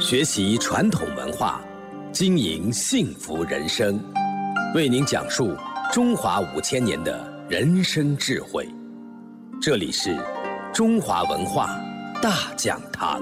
学习传统文化，经营幸福人生，为您讲述中华5000年的人生智慧。这里是中华文化大讲堂。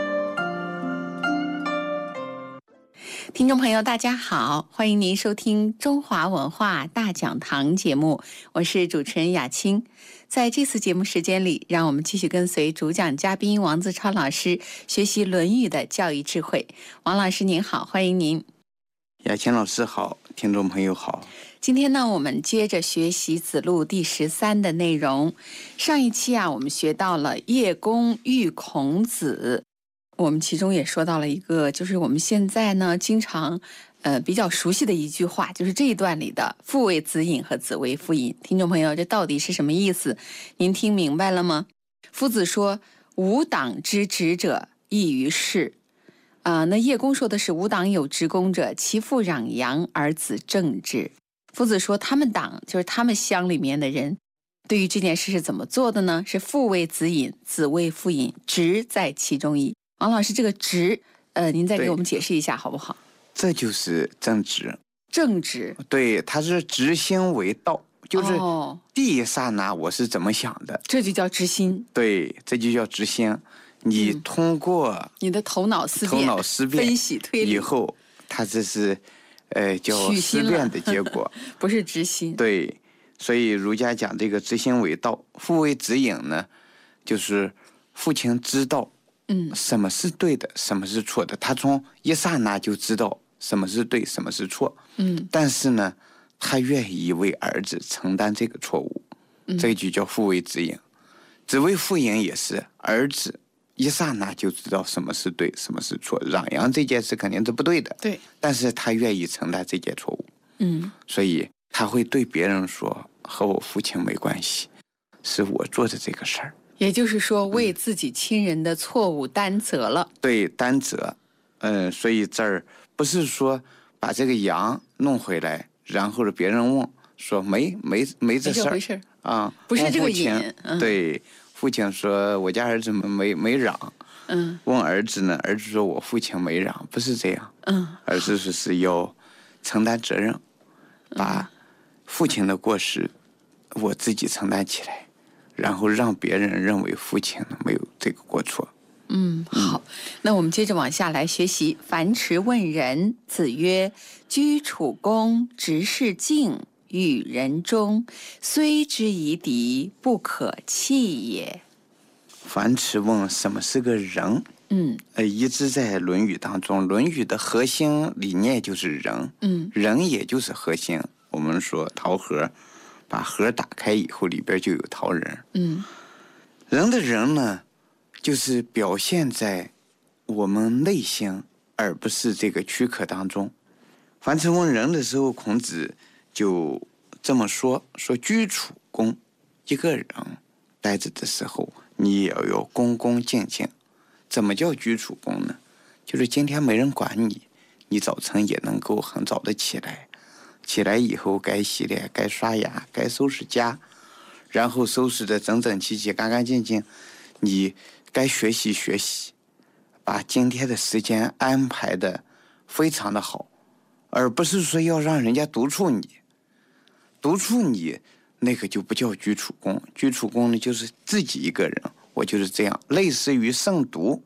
听众朋友大家好，欢迎您收听中华文化大讲堂节目，我是主持人雅青。在这次节目时间里，让我们继续跟随主讲嘉宾王自超老师学习《论语》的教育智慧。王老师您好，欢迎您。 雅青老师好，听众朋友好。 今天呢，我们接着学习子路第13的内容。上一期我们学到了叶公遇孔子，我们其中也说到了一个，就是我们现在呢经常比较熟悉的一句话，就是这一段里的父为子隐和子为父隐。听众朋友，这到底是什么意思？您听明白了吗？夫子说无党之职者异于士。那叶公说的是无党有职工者，其父攘羊而子正之。夫子说他们党就是他们乡里面的人对于这件事是怎么做的呢？是父为子隐，子为父隐，职在其中矣。王老师，这个职您再给我们解释一下好不好？ 这就是正直。 正直， 对，它是直心为道，就是第一刹那我是怎么想的， 这就叫直心。 对，这就叫直心。你通过你的头脑思辨分析推理以后，它这是叫思辨的结果不是直心。 对，所以儒家讲这个直心为道。父为子隐呢，就是父亲知道什么是对的，什么是错的，他从一刹那就知道什么是对，什么是错。但是呢，他愿意为儿子承担这个错误，这就叫父为子隐。子为父隐也是儿子一刹那就知道什么是对，什么是错。攘羊这件事肯定是不对的， 对， 但是他愿意承担这件错误。所以他会对别人说，和我父亲没关系，是我做的这个事儿。 也就是说，为自己亲人的错误担责了。 对，担责。所以这儿不是说把这个羊弄回来，然后别人问说没这事儿啊， 不是这个瘾。 对，父亲说我家儿子没嚷。问儿子呢，儿子说我父亲没嚷，不是这样。而是要承担责任，把父亲的过失我自己承担起来，然后让别人认为父亲没有这个过错。 好，那我们接着往下来学习。樊迟问仁，子曰：居处公，执事敬，与人忠，虽之夷狄，不可弃也。 樊迟问什么是个仁？一直在《论语》当中，《论语》的核心理念就是仁。仁也就是核心。我们说桃核，把核打开以后，里边就有桃仁。人的仁呢，就是表现在我们内心，而不是这个躯壳当中。樊迟问仁的时候，孔子就这么说居处公，一个人待着的时候，你也要恭恭敬敬。怎么叫居处公呢？就是今天没人管你，你早晨也能够很早的起来，起来以后该洗脸，该刷牙，该收拾家，然后收拾的整整齐齐，干干净净。你该学习学习，把今天的时间安排的非常的好，而不是说要让人家督促你。督促你那个就不叫居处公。居处公呢，就是自己一个人，我就是这样，类似于慎独。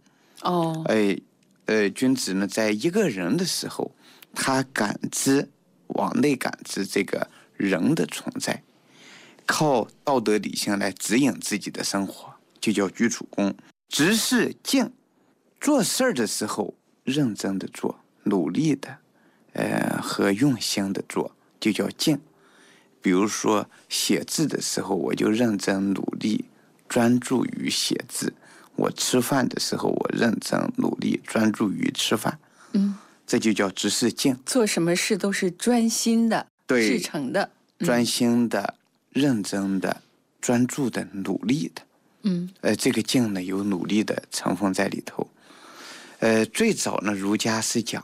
君子呢，在一个人的时候，他往内感知这个人的存在，靠道德理性来指引自己的生活，就叫居处公。执事敬，做事儿的时候认真的做，努力的和用心的做，就叫敬。比如说写字的时候，我就认真努力专注于写字；我吃饭的时候，我认真努力专注于吃饭。这就叫执事敬。 做什么事都是专心的，至诚的， 专心的、认真的、专注的、努力的。这个敬呢，有努力的成分在里头。最早呢，儒家是讲